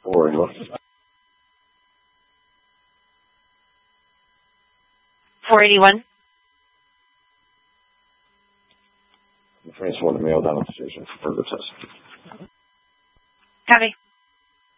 481. 481. The France wanted mail down at the station for further testing. Copy.